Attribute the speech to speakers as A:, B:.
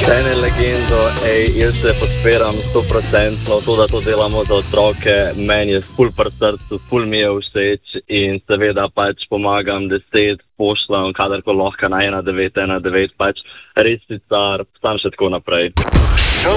A: Ene legendo, jaz se podpiram 100%, to, da to delamo za otroke, meni je ful pri srcu, ful mi je všeč in seveda pač pomagam 10, pošljam, kadarkoli lahko na 1919, pač res si car, sam še tako naprej.